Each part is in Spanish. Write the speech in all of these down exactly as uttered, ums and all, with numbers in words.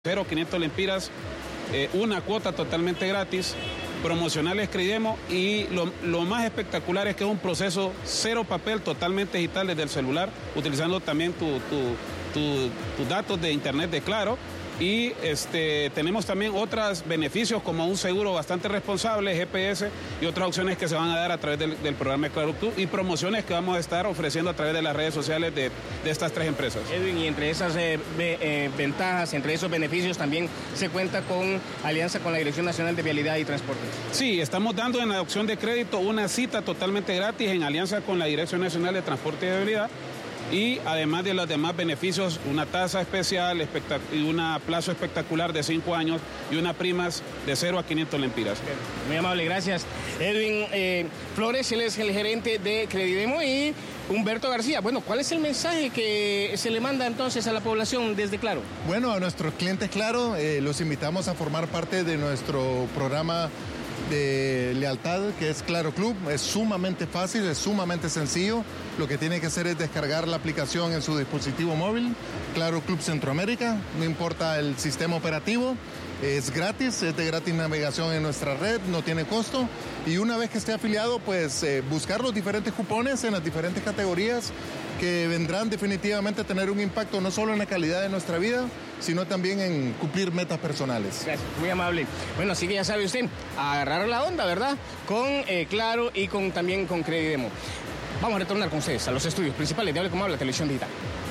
cero a quinientos lempiras, eh, una cuota totalmente gratis, promocionales Credidemo, y lo, lo más espectacular es que es un proceso cero papel, totalmente digital desde el celular, utilizando también tus tu, tu, tu datos de internet de Claro. Y este, tenemos también otros beneficios como un seguro bastante responsable, G P S, y otras opciones que se van a dar a través del, del programa de Claro Club y promociones que vamos a estar ofreciendo a través de las redes sociales de, de estas tres empresas. Edwin, y entre esas eh, be, eh, ventajas, entre esos beneficios también se cuenta con alianza con la Dirección Nacional de Vialidad y Transporte. Sí, estamos dando en la opción de crédito una cita totalmente gratis en alianza con la Dirección Nacional de Transporte y Vialidad. Y además de los demás beneficios, una tasa especial y un plazo espectacular de cinco años y unas primas de cero a quinientos lempiras. Muy amable, gracias. Edwin eh, Flores, él es el gerente de Credidemo, y Humberto García. Bueno, ¿cuál es el mensaje que se le manda entonces a la población desde Claro? Bueno, a nuestros clientes Claro, eh, los invitamos a formar parte de nuestro programa de lealtad, que es Claro Club. Es sumamente fácil, es sumamente sencillo. Lo que tiene que hacer es descargar la aplicación en su dispositivo móvil, Claro Club Centroamérica, no importa el sistema operativo, es gratis, es de gratis navegación en nuestra red, no tiene costo, y una vez que esté afiliado, pues eh, buscar los diferentes cupones en las diferentes categorías que vendrán definitivamente a tener un impacto no solo en la calidad de nuestra vida, sino también en cumplir metas personales. Gracias, muy amable. Bueno, así que ya sabe usted, agarrar la onda, ¿verdad? Con eh, Claro y con también con Credidemo. Vamos a retornar con ustedes a los estudios principales de Hable Como Habla Televisión Digital.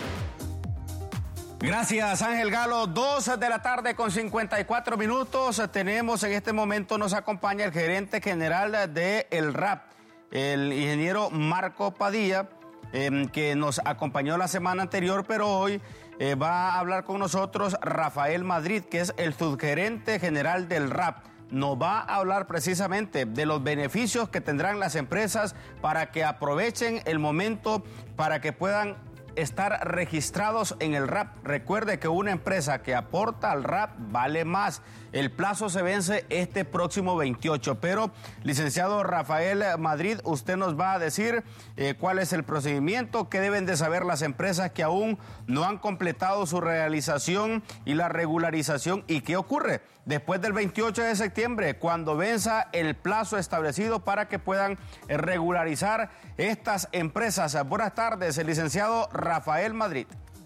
Gracias, Ángel Galo. Dos de la tarde con cincuenta y cuatro minutos. Tenemos en este momento, nos acompaña el gerente general de El R A P, el ingeniero Marco Padilla, eh, que nos acompañó la semana anterior, pero hoy eh, va a hablar con nosotros Rafael Madrid, que es el subgerente general del R A P. Nos va a hablar precisamente de los beneficios que tendrán las empresas para que aprovechen el momento, para que puedan estar registrados en el R A P. Recuerde que una empresa que aporta al R A P vale más. El plazo se vence este próximo veintiocho, pero licenciado Rafael Madrid, usted nos va a decir eh, cuál es el procedimiento, qué deben de saber las empresas que aún no han completado su realización y la regularización, y qué ocurre después del veintiocho de septiembre, cuando venza el plazo establecido para que puedan regularizar estas empresas. Buenas tardes, el licenciado Rafael Madrid.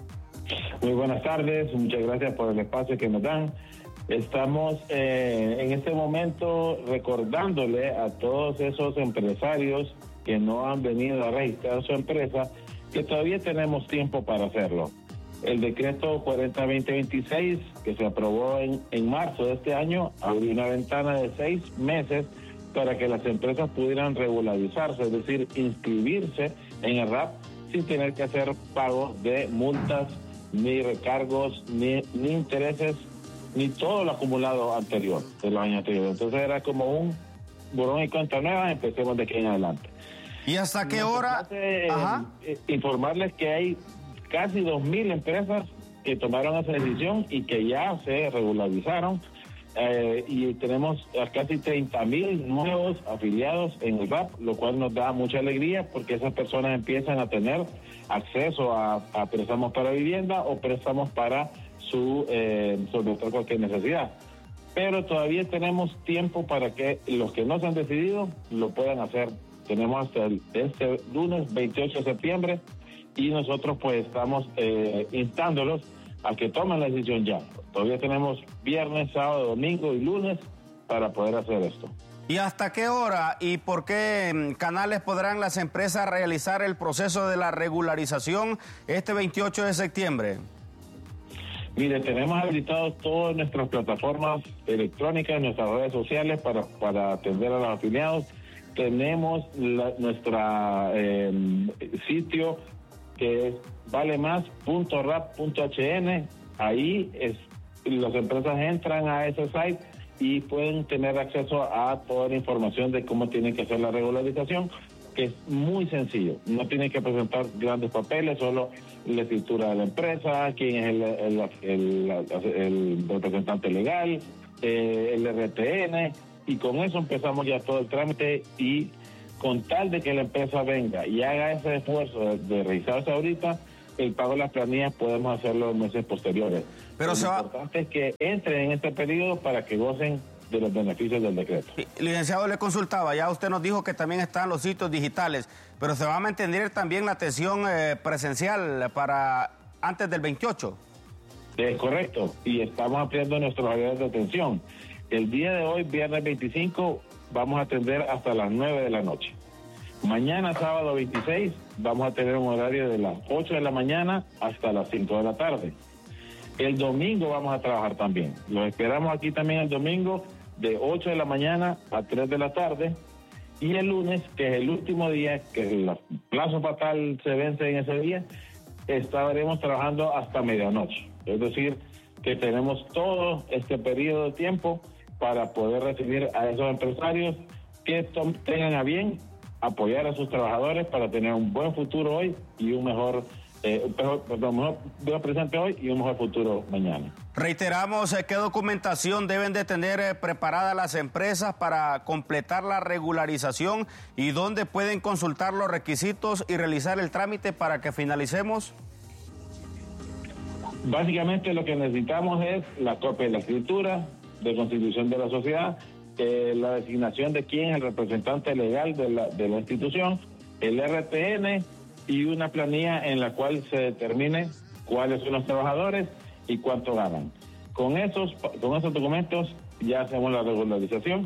Muy buenas tardes, muchas gracias por el espacio que nos dan. Estamos eh, en este momento recordándole a todos esos empresarios que no han venido a registrar su empresa que todavía tenemos tiempo para hacerlo. El decreto cuarenta veinte veintiséis, que se aprobó en, en marzo de este año, abrió una ventana de seis meses para que las empresas pudieran regularizarse, es decir, inscribirse en el R A P sin tener que hacer pagos de multas, ni recargos, ni, ni intereses, ni todo lo acumulado anterior, de los años anteriores. Entonces era como un borrón y cuenta nueva, empecemos de aquí en adelante. ¿Y hasta qué hora? Eh, Ajá. Eh, informarles que hay casi dos mil empresas que tomaron esa decisión y que ya se regularizaron, eh, y tenemos a casi treinta mil nuevos afiliados en el R A P, lo cual nos da mucha alegría porque esas personas empiezan a tener acceso a, a préstamos para vivienda o préstamos para su eh, solventar cualquier necesidad. Pero todavía tenemos tiempo para que los que no se han decidido lo puedan hacer. Tenemos hasta el, este lunes veintiocho de septiembre, y nosotros pues estamos eh, instándolos a que tomen la decisión ya. Todavía tenemos viernes, sábado, domingo y lunes para poder hacer esto. ¿Y hasta qué hora y por qué canales podrán las empresas realizar el proceso de la regularización este veintiocho de septiembre? Mire, tenemos habilitados todas nuestras plataformas electrónicas, nuestras redes sociales para, para atender a los afiliados. Tenemos la, nuestra eh, sitio que es valemás punto rap punto h n. Ahí es, las empresas entran a ese site y pueden tener acceso a toda la información de cómo tienen que hacer la regularización, que es muy sencillo. No tienen que presentar grandes papeles, solo la escritura de la empresa, quién es el, el, el, el, el representante legal, eh, el R T N, y con eso empezamos ya todo el trámite. Y con tal de que la empresa venga y haga ese esfuerzo de, de revisarse ahorita, el pago de las planillas podemos hacerlo en meses posteriores. Pero lo se va... importante es que entren en este periodo para que gocen de los beneficios del decreto. Licenciado, le consultaba, ya usted nos dijo que también están los sitios digitales, pero se va a mantener también la atención eh, presencial para antes del veintiocho. Es correcto, y estamos ampliando nuestros horarios de atención. El día de hoy, viernes veinticinco, vamos a atender hasta las nueve de la noche. Mañana, sábado veintiséis, vamos a tener un horario de las ocho de la mañana hasta las cinco de la tarde. El domingo vamos a trabajar también. Los esperamos aquí también el domingo de ocho de la mañana a tres de la tarde. Y el lunes, que es el último día, que el plazo fatal se vence en ese día, estaremos trabajando hasta medianoche. Es decir, que tenemos todo este periodo de tiempo para poder recibir a esos empresarios que tengan a bien apoyar a sus trabajadores para tener un buen futuro hoy y un mejor, eh, un mejor, perdón, mejor, mejor presente hoy y un mejor futuro mañana. Reiteramos, eh, ¿qué documentación deben de tener eh, preparadas las empresas para completar la regularización y dónde pueden consultar los requisitos y realizar el trámite para que finalicemos? Básicamente lo que necesitamos es la copia de la escritura de constitución de la sociedad, eh, la designación de quién es el representante legal de la, de la institución, el R T N y una planilla en la cual se determine cuáles son los trabajadores y cuánto ganan. Con esos, con esos documentos ya hacemos la regularización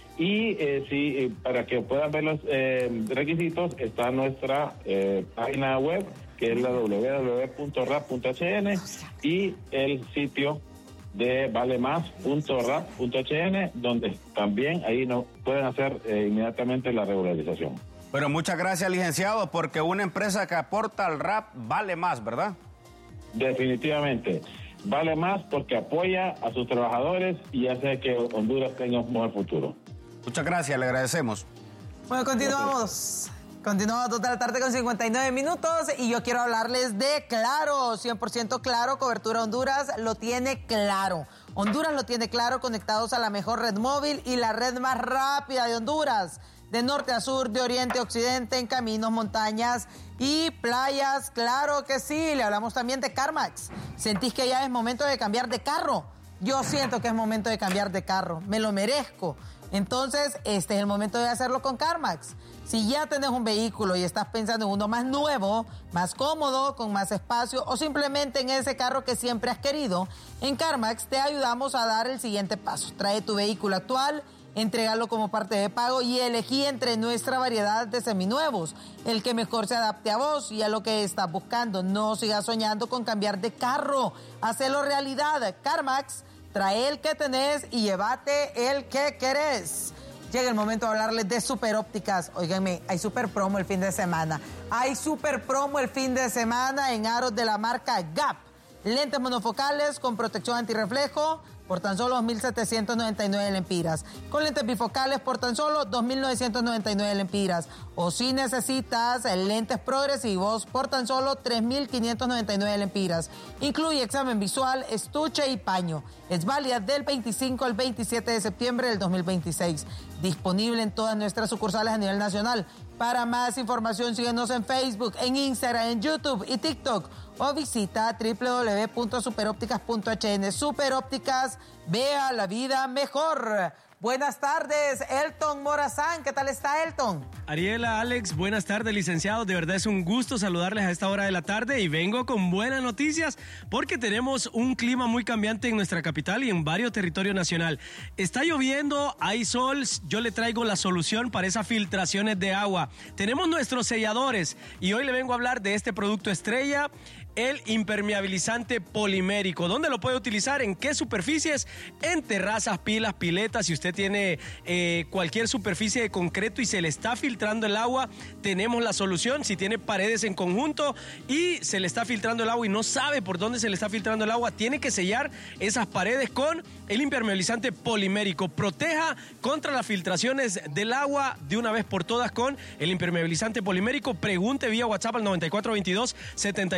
y eh, sí, eh, para que puedan ver los eh, requisitos está nuestra eh, página web, que es la doble u doble u doble u punto rap punto h n y el sitio de valemas punto rap punto h n, donde también ahí no pueden hacer eh, inmediatamente la regularización. Bueno, muchas gracias, licenciado, porque una empresa que aporta al R A P vale más, ¿verdad? Definitivamente. Vale más porque apoya a sus trabajadores y hace que Honduras tenga un mejor futuro. Muchas gracias, le agradecemos. Bueno, continuamos. Continuamos total tarde con cincuenta y nueve minutos y yo quiero hablarles de Claro, cien por ciento Claro, cobertura Honduras lo tiene claro. Honduras lo tiene claro, conectados a la mejor red móvil y la red más rápida de Honduras. De norte a sur, de oriente a occidente, en caminos, montañas y playas. Claro que sí, le hablamos también de CarMax. ¿Sentís que ya es momento de cambiar de carro? Yo siento que es momento de cambiar de carro, me lo merezco. Entonces, este es el momento de hacerlo con CarMax. Si ya tenés un vehículo y estás pensando en uno más nuevo, más cómodo, con más espacio o simplemente en ese carro que siempre has querido, en CarMax te ayudamos a dar el siguiente paso. Trae tu vehículo actual, entrégalo como parte de pago y elegí entre nuestra variedad de seminuevos, el que mejor se adapte a vos y a lo que estás buscando. No sigas soñando con cambiar de carro, hacelo realidad. CarMax, trae el que tenés y llévate el que querés. Llega el momento de hablarles de Super Ópticas. Óiganme, hay super promo el fin de semana. Hay super promo el fin de semana en aros de la marca Gap. Lentes monofocales con protección antirreflejo por tan solo dos mil setecientos noventa y nueve lempiras. Con lentes bifocales por tan solo dos mil novecientos noventa y nueve lempiras. O si necesitas lentes progresivos por tan solo tres mil quinientos noventa y nueve lempiras. Incluye examen visual, estuche y paño. Es válida del veinticinco al veintisiete de septiembre del dos mil veintiséis. Disponible en todas nuestras sucursales a nivel nacional. Para más información, síguenos en Facebook, en Instagram, en YouTube y TikTok. O visita doble u doble u doble u punto superópticas punto h n. Superópticas, vea la vida mejor. Buenas tardes, Elton Morazán. ¿Qué tal está, Elton? Ariela, Alex, buenas tardes, licenciados. De verdad es un gusto saludarles a esta hora de la tarde y vengo con buenas noticias porque tenemos un clima muy cambiante en nuestra capital y en varios territorios nacional. Está lloviendo, hay sol, yo le traigo la solución para esas filtraciones de agua. Tenemos nuestros selladores y hoy le vengo a hablar de este producto estrella, el impermeabilizante polimérico. ¿Dónde lo puede utilizar? ¿En qué superficies? En terrazas, pilas, piletas. Si usted tiene eh, cualquier superficie de concreto y se le está filtrando el agua, tenemos la solución. Si tiene paredes en conjunto y se le está filtrando el agua y no sabe por dónde se le está filtrando el agua, tiene que sellar esas paredes con el impermeabilizante polimérico. Proteja contra las filtraciones del agua de una vez por todas con el impermeabilizante polimérico. Pregunte vía WhatsApp al noventa y cuatro veintidós setenta y seis noventa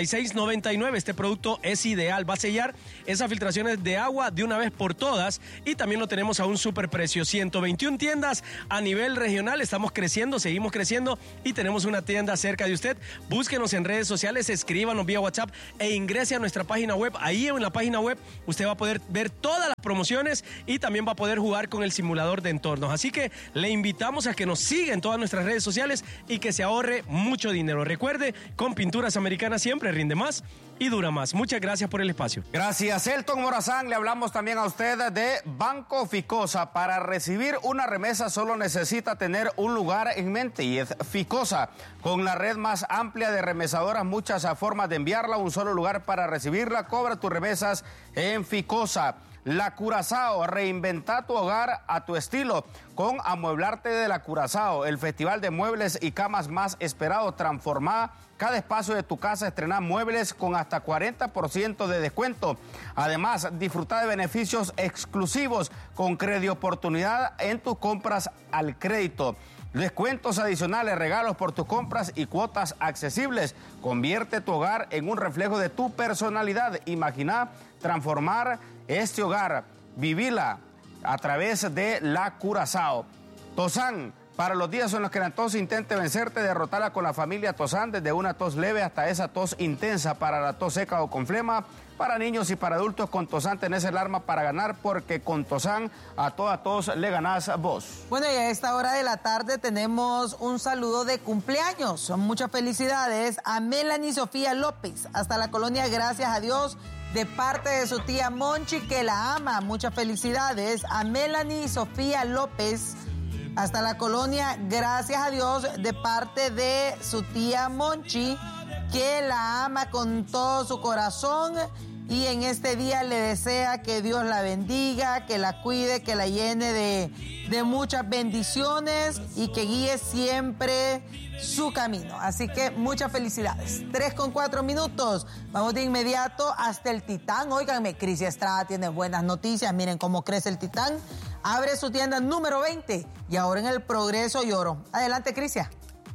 noventa y nueve. Este producto es ideal, va a sellar esas filtraciones de agua de una vez por todas y también lo tenemos a un superprecio. ciento veintiuna tiendas a nivel regional, estamos creciendo, seguimos creciendo y tenemos una tienda cerca de usted. Búsquenos en redes sociales, escríbanos vía WhatsApp e ingrese a nuestra página web. Ahí en la página web usted va a poder ver todas las promociones y también va a poder jugar con el simulador de entornos. Así que le invitamos a que nos siga en todas nuestras redes sociales y que se ahorre mucho dinero. Recuerde, con Pinturas Americanas siempre rinde más y dura más. Muchas gracias por el espacio. Gracias, Elton Morazán. Le hablamos también a usted de Banco Ficosa. Para recibir una remesa solo necesita tener un lugar en mente y es Ficosa. Con la red más amplia de remesadoras, muchas formas de enviarla, un solo lugar para recibirla. Cobra tus remesas en Ficosa. La Curazao, reinventa tu hogar a tu estilo con Amueblarte de la Curazao, el festival de muebles y camas más esperado. Transforma cada espacio de tu casa, estrena muebles con hasta cuarenta por ciento de descuento. Además, disfruta de beneficios exclusivos con Crédito Oportunidad en tus compras al crédito. Descuentos adicionales, regalos por tus compras y cuotas accesibles. Convierte tu hogar en un reflejo de tu personalidad. Imagina transformar este hogar, vivirla a través de la Curazao. Tosán, para los días en los que la tos intente vencerte, derrotarla con la familia Tosán, desde una tos leve hasta esa tos intensa. Para la tos seca o con flema, para niños y para adultos, con Tosán tenés el arma para ganar, porque con Tosán a toda tos le ganás vos. Bueno, y a esta hora de la tarde tenemos un saludo de cumpleaños. Muchas felicidades a Melanie Sofía López, hasta la colonia Gracias a Dios, de parte de su tía Monchi, que la ama. Muchas felicidades a Melanie Sofía López, hasta la colonia Gracias a Dios, de parte de su tía Monchi, que la ama con todo su corazón y en este día le desea que Dios la bendiga, que la cuide, que la llene de, de muchas bendiciones y que guíe siempre su camino. Así que muchas felicidades. Tres con cuatro minutos. Vamos de inmediato hasta el Titán. Óiganme, Crisia Estrada tiene buenas noticias. Miren cómo crece el Titán. Abre su tienda número veinte y ahora en el Progreso y Oro. Adelante, Crisia.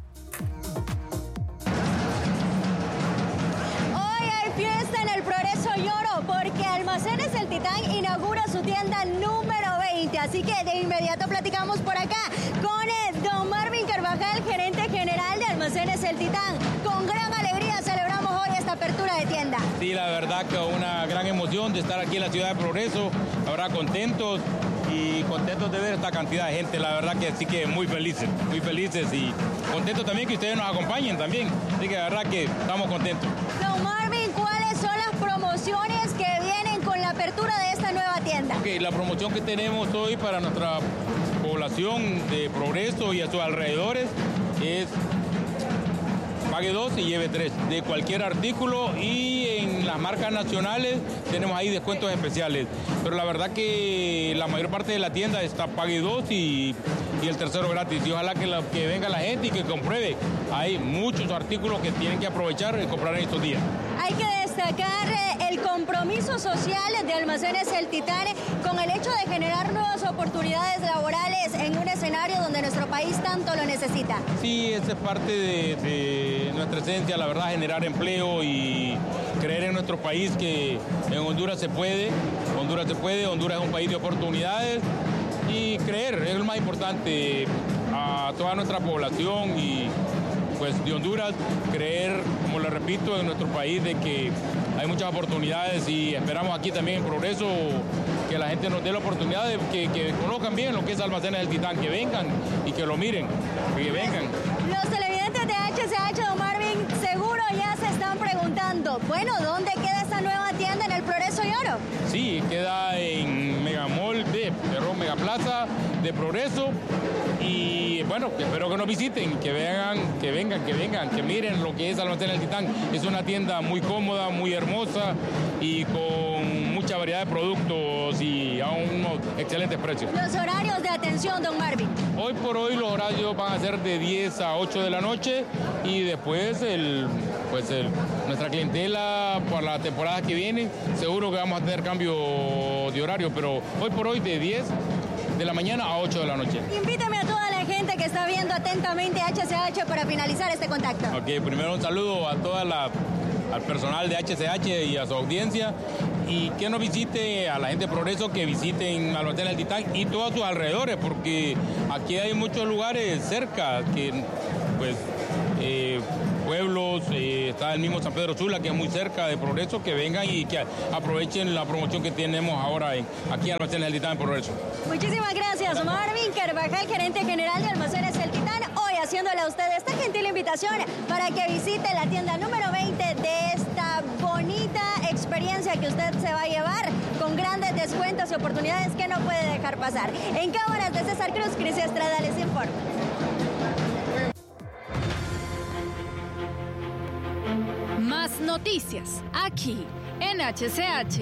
Fiesta en el Progreso y Oro, porque Almacenes El Titán inaugura su tienda número veinte. Así que de inmediato platicamos por acá con el don Marvin Carvajal, gerente general de Almacenes El Titán. Con gran alegría celebramos hoy esta apertura de tienda. Sí, la verdad que una gran emoción de estar aquí en la ciudad de Progreso. Ahora contentos y contentos de ver esta cantidad de gente. La verdad que sí que muy felices, muy felices y contentos también que ustedes nos acompañen también. Así que la verdad que estamos contentos. Don Marvin, ¿cuáles son las promociones que vienen con la apertura de esta nueva tienda? Okay, la promoción que tenemos hoy para nuestra población de Progreso y a sus alrededores es pague dos y lleve tres de cualquier artículo, y en las marcas nacionales tenemos ahí descuentos especiales. Pero la verdad que la mayor parte de la tienda está pague dos y, y el tercero gratis. Y ojalá que, la, que venga la gente y que compruebe. Hay muchos artículos que tienen que aprovechar y comprar en estos días. Hay que destacar el compromiso social de Almacenes El Titán con el hecho de generar nuevas oportunidades laborales en un escenario donde nuestro país tanto lo necesita. Sí, esa es parte de, de nuestra esencia, la verdad, generar empleo y creer en nuestro país que en Honduras se puede, Honduras se puede, Honduras es un país de oportunidades y creer, es lo más importante a toda nuestra población y pues de Honduras, creer, como le repito, en nuestro país de que hay muchas oportunidades y esperamos aquí también en Progreso que la gente nos dé la oportunidad de que, que conozcan bien lo que es Almacenes El Titán, que vengan y que lo miren, que vengan. Los televidentes de H C H, don Marvin, seguro ya se están preguntando, bueno, ¿dónde queda esta nueva tienda en el Progreso y Oro? Sí, queda en Megamall de perdón, Megaplaza de Progreso. Y bueno, espero que nos visiten, que vean, que vengan, que vengan, que miren lo que es Almacenes El Titán. Es una tienda muy cómoda, muy hermosa y con mucha variedad de productos y a unos excelentes precios. Los horarios de atención, don Marvin. Hoy por hoy los horarios van a ser de diez a ocho de la noche y después el, pues el, nuestra clientela para la temporada que viene, seguro que vamos a tener cambio de horario, pero hoy por hoy de diez de la mañana a ocho de la noche. Invítame a toda la gente que está viendo atentamente H C H para finalizar este contacto. Ok, primero un saludo a toda la al personal de H C H y a su audiencia, y que nos visite, a la gente de Progreso, que visiten Almacén El Titán y todos sus alrededores, porque aquí hay muchos lugares cerca, que pues eh, pueblos, eh, está el mismo San Pedro Sula, que es muy cerca de Progreso, que vengan y que aprovechen la promoción que tenemos ahora en, aquí en Almacenes El Titán en Progreso. Muchísimas gracias, Marvin Carvajal, gerente general de Almacenes El Titán, hoy haciéndole a usted esta gentil invitación para que visite la tienda número veinte de esta bonita experiencia que usted se va a llevar con grandes descuentos y oportunidades que no puede dejar pasar. En cámaras de César Cruz, Cris Estrada les informa. Más noticias aquí en H C H.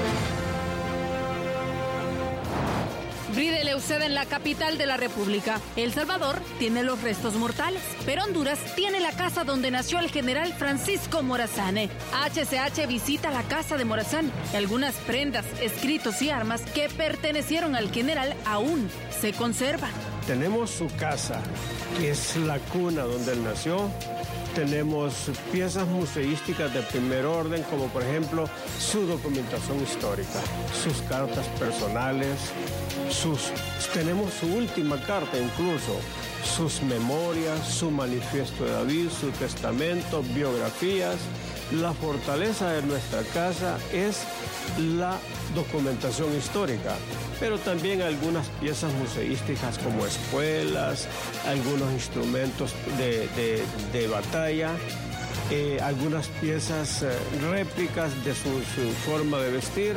Bride Leuceda en la capital de la República. El Salvador tiene los restos mortales, pero Honduras tiene la casa donde nació el general Francisco Morazán. H C H visita la casa de Morazán y algunas prendas, escritos y armas que pertenecieron al general aún se conservan. Tenemos su casa, que es la cuna donde él nació. Tenemos piezas museísticas de primer orden, como por ejemplo su documentación histórica, sus cartas personales, sus, tenemos su última carta incluso, sus memorias, su manifiesto de David, su testamento, biografías. La fortaleza de nuestra casa es la documentación histórica, pero también algunas piezas museísticas como espuelas, algunos instrumentos de, de, de batalla, eh, algunas piezas eh, réplicas de su, su forma de vestir.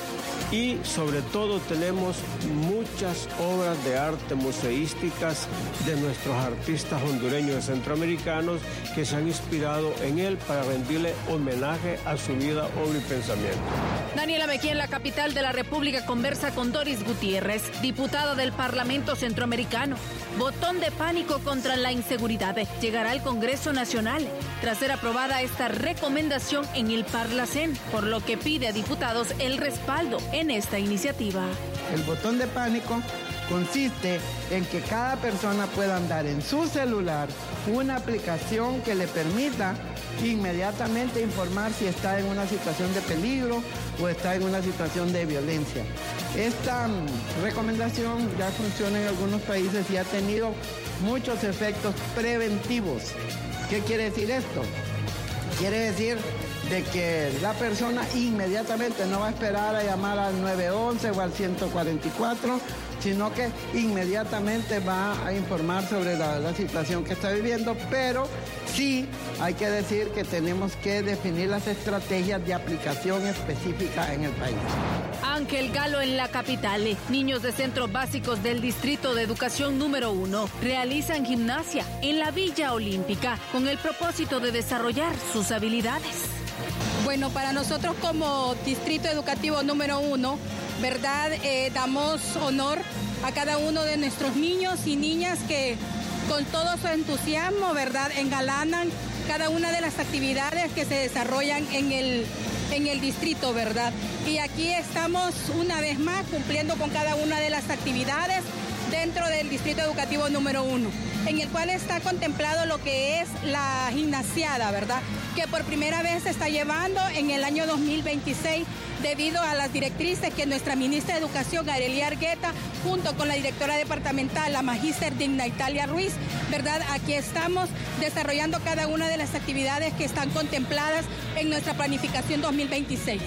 Y sobre todo tenemos muchas obras de arte museísticas de nuestros artistas hondureños y centroamericanos que se han inspirado en él para rendirle homenaje a su vida, obra y pensamiento. Daniela Mejía en la capital de la República conversa con Doris Gutiérrez, diputada del Parlamento Centroamericano. Botón de pánico contra la inseguridad llegará al Congreso Nacional tras ser aprobada esta recomendación en el Parlacén, por lo que pide a diputados el respaldo en esta iniciativa. El botón de pánico consiste en que cada persona pueda andar en su celular una aplicación que le permita inmediatamente informar si está en una situación de peligro o está en una situación de violencia. Esta recomendación ya funciona en algunos países y ha tenido muchos efectos preventivos. ¿Qué quiere decir esto? Quiere decir de que la persona inmediatamente no va a esperar a llamar al nueve once o al ciento cuarenta y cuatro, sino que inmediatamente va a informar sobre la, la situación que está viviendo, pero sí hay que decir que tenemos que definir las estrategias de aplicación específica en el país. Ángel Galo en la capital. Niños de centros básicos del Distrito de Educación número uno realizan gimnasia en la Villa Olímpica con el propósito de desarrollar sus habilidades. Bueno, para nosotros como Distrito Educativo número uno, ¿verdad? Eh, damos honor a cada uno de nuestros niños y niñas que con todo su entusiasmo, ¿verdad?, engalanan cada una de las actividades que se desarrollan en el, en el distrito, ¿verdad? Y aquí estamos una vez más cumpliendo con cada una de las actividades dentro del Distrito Educativo número uno, en el cual está contemplado lo que es la gimnasiada, ¿verdad?, que por primera vez se está llevando en el año dos mil veintiséis debido a las directrices que nuestra ministra de Educación, Arelia Argueta, junto con la directora departamental, la magíster Digna Italia Ruiz, ¿verdad? Aquí estamos desarrollando cada una de las actividades que están contempladas en nuestra planificación dos mil veintiséis.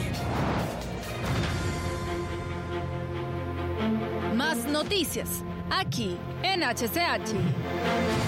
Más noticias aquí en H C H.